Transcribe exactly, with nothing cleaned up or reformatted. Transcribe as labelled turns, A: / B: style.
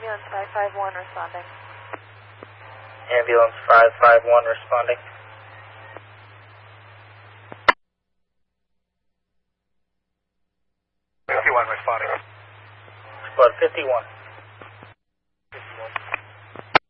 A: Ambulance five five one responding.
B: Ambulance five five one responding.
C: fifty-one responding.
B: Squad fifty-one.